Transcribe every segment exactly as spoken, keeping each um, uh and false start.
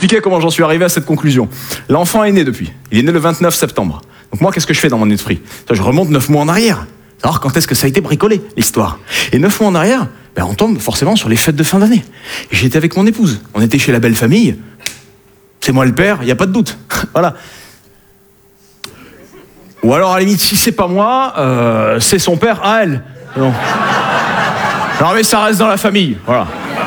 expliquer comment j'en suis arrivé à cette conclusion. L'enfant est né depuis. Il est né le vingt-neuf septembre. Donc moi, qu'est-ce que je fais dans mon esprit? Je remonte neuf mois en arrière. Savoir quand est-ce que ça a été bricolé, l'histoire. Et neuf mois en arrière, ben on tombe forcément sur les fêtes de fin d'année. Et j'étais avec mon épouse. On était chez la belle famille. C'est moi le père, il n'y a pas de doute. Voilà. Ou alors, à la limite, si c'est pas moi, euh, c'est son père à elle. Non. Non, mais ça reste dans la famille. Voilà.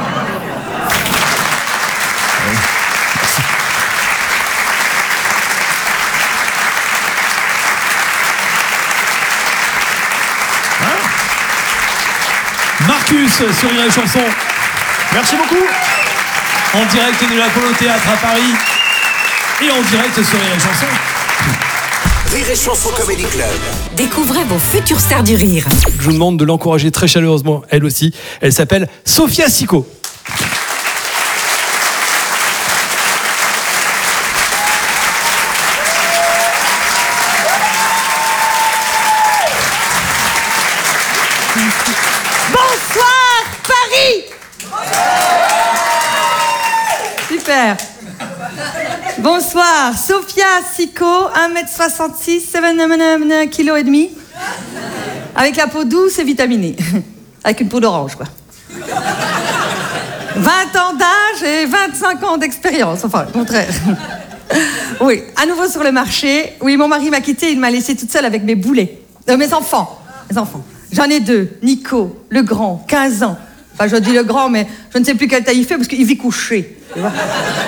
Marcus sur Rire et Chanson. Merci beaucoup. En direct de l'Apollo Théâtre à Paris et en direct sur Rire et Chanson. Rire et Chanson Comedy Club. Découvrez vos futures stars du rire. Je vous demande de l'encourager très chaleureusement, elle aussi. Elle s'appelle Sophia Sicko. Super. Bonsoir, Sophia Sicko, un mètre soixante-six, sept kilos et demi, avec la peau douce et vitaminée, avec une peau d'orange, quoi. vingt ans d'âge et vingt-cinq ans d'expérience, enfin, le contraire. Oui, à nouveau sur le marché. Oui, mon mari m'a quittée, il m'a laissée toute seule avec mes boulets. Euh, mes enfants, mes enfants. J'en ai deux, Nico, le grand, quinze ans. Enfin, je dis le grand, mais je ne sais plus quelle taille il fait parce qu'il vit couché. Tu vois.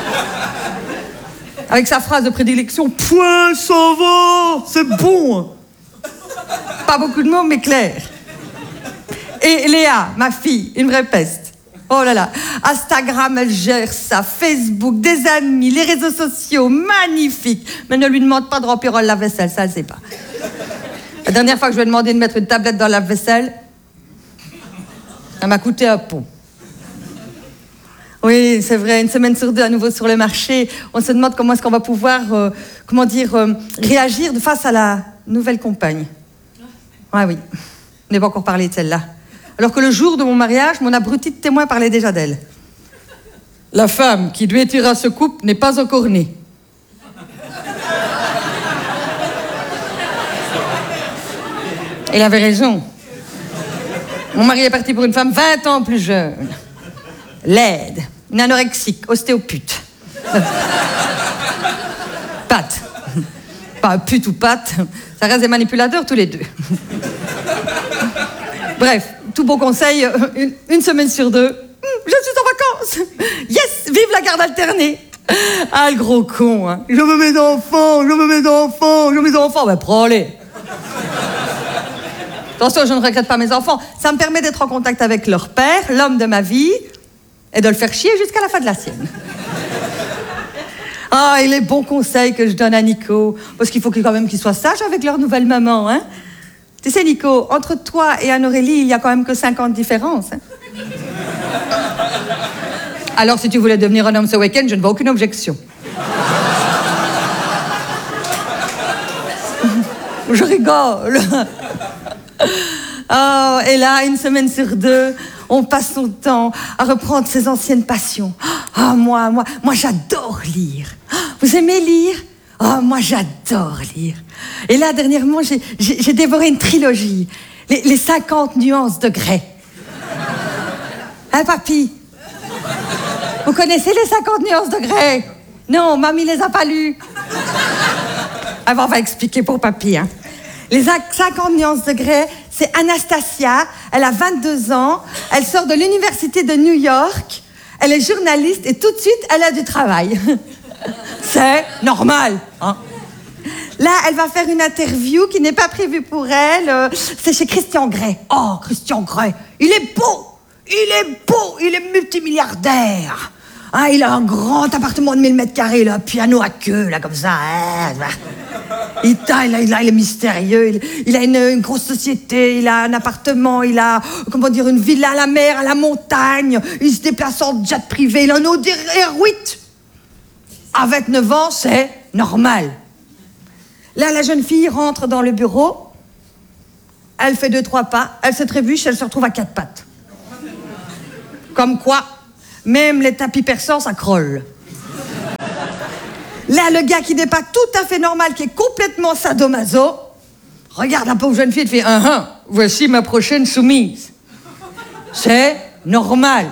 Avec sa phrase de prédilection, « Point, ça va, c'est bon !» Pas beaucoup de mots, mais clair. Et Léa, ma fille, une vraie peste. Oh là là, Instagram, elle gère ça, Facebook, des amis, les réseaux sociaux, magnifique. Mais ne lui demande pas de remplir le lave-vaisselle, ça, elle sait pas. La dernière fois que je lui ai demandé de mettre une tablette dans le lave-vaisselle, ça m'a coûté un pont. Oui, c'est vrai, une semaine sur deux à nouveau sur le marché. On se demande comment est-ce qu'on va pouvoir, euh, comment dire, euh, réagir face à la nouvelle compagne. Ah oui, on n'est pas encore parlé de celle-là. Alors que le jour de mon mariage, mon abruti de témoin parlait déjà d'elle. La femme qui doit tirer à ce couple n'est pas encore née. Il avait raison. Mon mari est parti pour une femme vingt ans plus jeune. Laide, une anorexique, ostéopute. Pâte. Pas pute ou pâte, ça reste des manipulateurs tous les deux. Bref, tout beau conseil, une, une semaine sur deux, je suis en vacances. Yes, vive la garde alternée. Ah, le gros con, hein. Je veux mes enfants, je veux mes enfants, je veux mes enfants. Ben, prends-les. Attention, je ne regrette pas mes enfants. Ça me permet d'être en contact avec leur père, l'homme de ma vie, et de le faire chier jusqu'à la fin de la sienne. Ah, et les bons conseils que je donne à Nico, parce qu'il faut quand même qu'il soit sage avec leur nouvelle maman, hein. Tu sais, Nico, entre toi et Anne-Aurélie, il y a quand même que cinq ans de différence. Hein. Alors, si tu voulais devenir un homme ce week-end, je ne vois aucune objection. Je rigole. Oh, et là, une semaine sur deux, on passe son temps à reprendre ses anciennes passions. Ah, oh, moi, moi, moi, j'adore lire. Vous aimez lire? Oh, moi, j'adore lire. Et là, dernièrement, j'ai, j'ai, j'ai dévoré une trilogie. Les, les cinquante nuances de Grey. Hein, papy? Vous connaissez les cinquante nuances de Grey? Non, mamie les a pas lues. Ah, bon, on va expliquer pour papy, hein. Les cinquante nuances de Grey, c'est Anastasia, elle a vingt-deux ans, elle sort de l'université de New York, elle est journaliste et tout de suite, elle a du travail. C'est normal, hein. Là, elle va faire une interview qui n'est pas prévue pour elle, euh, c'est chez Christian Grey. Oh, Christian Grey, il est beau, il est beau, il est multimilliardaire. Ah, il a un grand appartement de mille mètres carrés, là, un piano à queue, là, comme ça. Hein. Il, il, a, il, a, il est mystérieux, il, il a une, une grosse société, il a un appartement, il a, comment dire, une villa à la mer, à la montagne, il se déplace en jet privé, il a un Audi R huit. Avec neuf ans, c'est normal. Là, la jeune fille rentre dans le bureau, elle fait deux, trois pas, elle se trébuche, elle se retrouve à quatre pattes. Comme quoi, même les tapis persans, ça crolle. Là, le gars qui n'est pas tout à fait normal, qui est complètement sadomaso, regarde la pauvre jeune fille et fait « Ah ah, voici ma prochaine soumise. » C'est normal.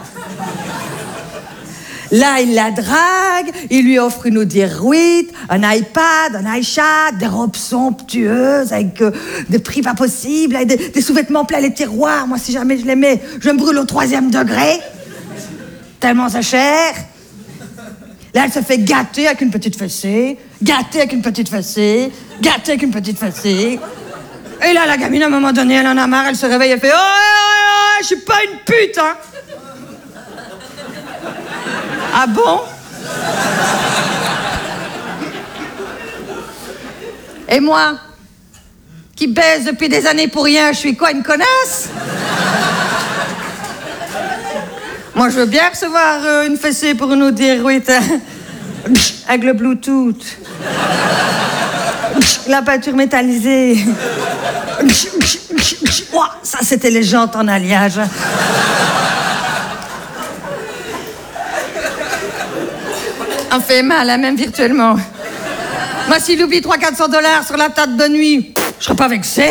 Là, il la drague, il lui offre une eau d'héroïde, un iPad, un iChat, des robes somptueuses avec euh, des prix pas possibles, avec des, des sous-vêtements pleins les tiroirs. Moi, si jamais je les mets, je me brûle au troisième degré. Tellement c'est cher. Là, elle se fait gâter avec une petite fessée, gâter avec une petite fessée, gâter avec une petite fessée. Et là, la gamine, à un moment donné, elle en a marre, elle se réveille, elle fait « Oh, oh, oh, je suis pas une pute, hein !» Ah bon? Et moi, qui baise depuis des années pour rien, je suis quoi, une connasse? Moi, je veux bien recevoir euh, une fessée pour une eau d'héroïde avec le Bluetooth. La peinture métallisée. Oh, ça, c'était les jantes en alliage. On fait mal, hein, même virtuellement. Moi, s'il oublie trois cents à quatre cents dollars sur la table de nuit, je serais pas vexée.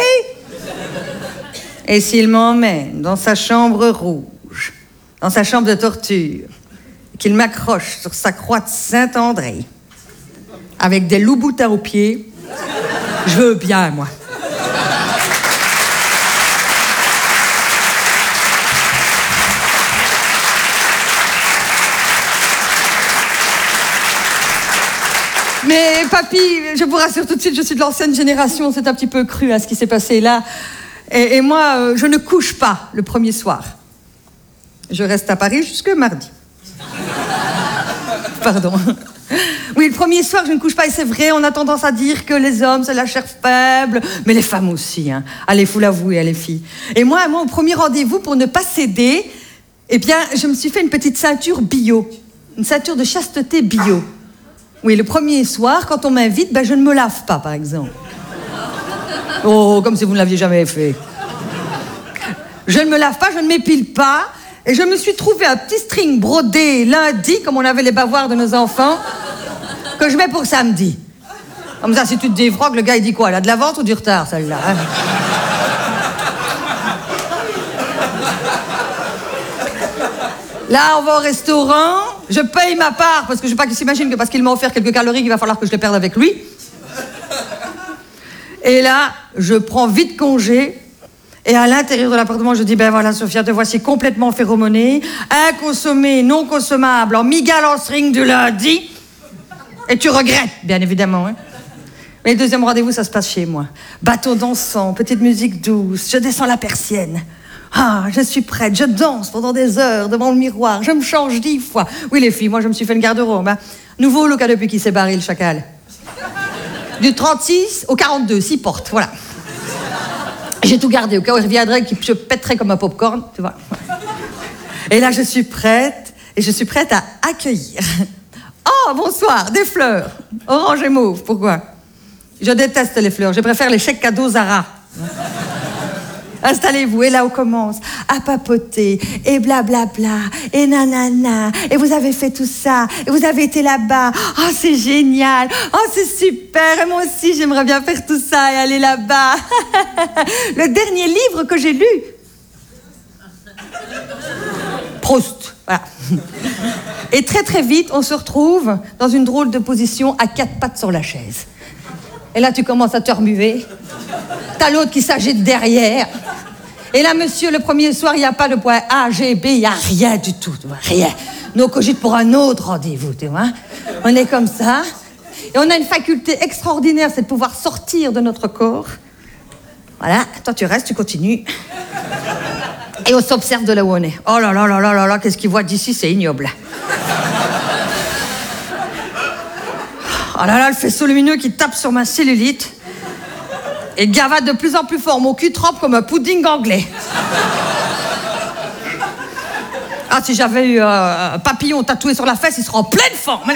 Et s'il m'emmène dans sa chambre rouge, dans sa chambre de torture, qu'il m'accroche sur sa croix de Saint-André, avec des loups-boutins aux pieds, je veux bien, moi. Mais papy, je vous rassure tout de suite, je suis de l'ancienne génération, c'est un petit peu cru à ce qui s'est passé là. Et, et moi, euh, je ne couche pas le premier soir. Je reste à Paris jusque mardi. Pardon. Oui, le premier soir, je ne couche pas, et c'est vrai, on a tendance à dire que les hommes, c'est la chair faible, mais les femmes aussi, hein. Allez, faut l'avouer, les filles. Et moi, moi, au premier rendez-vous, pour ne pas céder, eh bien, je me suis fait une petite ceinture bio. Une ceinture de chasteté bio. Oui, le premier soir, quand on m'invite, ben, je ne me lave pas, par exemple. Oh, comme si vous ne l'aviez jamais fait. Je ne me lave pas, je ne m'épile pas, et je me suis trouvé un petit string brodé lundi, comme on avait les bavoirs de nos enfants, que je mets pour samedi. Comme ça, si tu te défroques, le gars, il dit quoi? Elle a de l'avance ou du retard, celle-là, hein? Là, on va au restaurant, je paye ma part, parce que je ne veux pas qu'il s'imagine que parce qu'il m'a offert quelques calories, qu'il va falloir que je les perde avec lui. Et là, je prends vite congé, et à l'intérieur de l'appartement, je dis, ben voilà, Sophia, te voici complètement phéromonée, inconsommée, non consommable, en migale en string du lundi, et tu regrettes, bien évidemment, hein. Mais le deuxième rendez-vous, ça se passe chez moi. Bâton dansant, petite musique douce, je descends la persienne. Ah, je suis prête, je danse pendant des heures devant le miroir, je me change dix fois. Oui, les filles, moi, je me suis fait une garde-robe, hein. Nouveau look depuis qu'il s'est barré, le chacal. Du trente-six au quarante-deux, six portes, voilà. J'ai tout gardé, au cas où il reviendrait, qu'il se pèterait comme un popcorn, tu vois. Et là, je suis prête, et je suis prête à accueillir. Oh, bonsoir, des fleurs. Orange et mauve, pourquoi? Je déteste les fleurs, je préfère les chèques cadeaux Zara. Installez-vous, et là on commence à papoter, et blablabla, bla bla, et nanana, et vous avez fait tout ça, et vous avez été là-bas, oh c'est génial, oh c'est super, et moi aussi j'aimerais bien faire tout ça et aller là-bas. Le dernier livre que j'ai lu, Proust, voilà. Et très très vite, on se retrouve dans une drôle de position à quatre pattes sur la chaise. Et là tu commences à te remuer, t'as l'autre qui s'agite derrière. Et là, monsieur, le premier soir, il n'y a pas de point A, G, B, il n'y a rien du tout, tu vois, rien. Nous, on cogite pour un autre rendez-vous, tu vois. On est comme ça. Et on a une faculté extraordinaire, c'est de pouvoir sortir de notre corps. Voilà, toi, tu restes, tu continues. Et on s'observe de là où on est. Oh là là là là là là, qu'est-ce qu'il voit d'ici, c'est ignoble. Oh là là, le faisceau lumineux qui tape sur ma cellulite. Et gavade de plus en plus fort, mon cul trempe comme un pudding anglais. Ah, si j'avais eu euh, un papillon tatoué sur la fesse, il serait en pleine forme.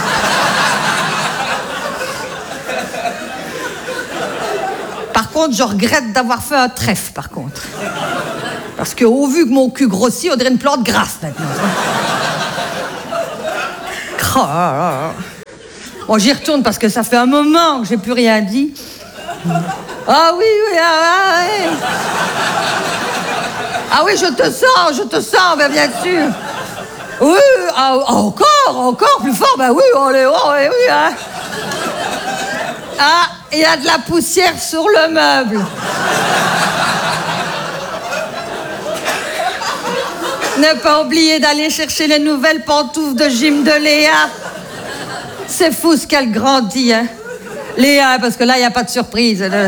Par contre, je regrette d'avoir fait un trèfle, par contre. Parce qu'au vu que mon cul grossit, on dirait une plante grasse, maintenant. Bon, j'y retourne parce que ça fait un moment que j'ai plus rien dit. Ah oui, oui, ah, ah, oui. Ah oui, je te sens, je te sens, ben, bien sûr. Oui, ah, encore, encore plus fort, ben oui, on est, oh, oui, oui, hein. Ah, il y a de la poussière sur le meuble. Ne pas oublier d'aller chercher les nouvelles pantoufles de gym de Léa. C'est fou ce qu'elle grandit, hein. Léa, parce que là, il n'y a pas de surprise. Le...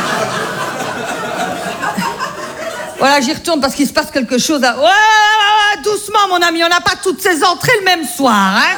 Voilà, j'y retourne parce qu'il se passe quelque chose. À... Ouais, ouais, ouais, doucement, mon ami, on n'a pas toutes ces entrées le même soir, hein.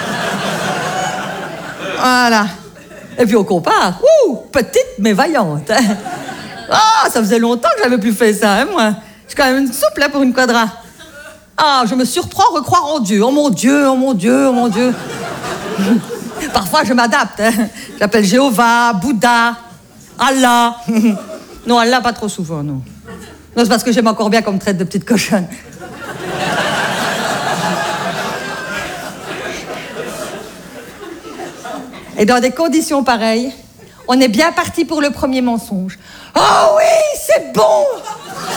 Voilà. Et puis on compare. Ouh, petite mais vaillante. Hein. Ah, ça faisait longtemps que j'avais plus fait ça, hein, moi. Je suis quand même une souple, là, pour une quadra. Ah, je me surprends à recroire en Dieu. Oh mon Dieu, oh mon Dieu, oh mon Dieu. Parfois, je m'adapte. Hein. J'appelle Jéhovah, Bouddha, Allah. Non, Allah, pas trop souvent, non. Non, c'est parce que j'aime encore bien qu'on me traite de petite cochonne. Et dans des conditions pareilles, on est bien parti pour le premier mensonge. Oh oui, c'est bon!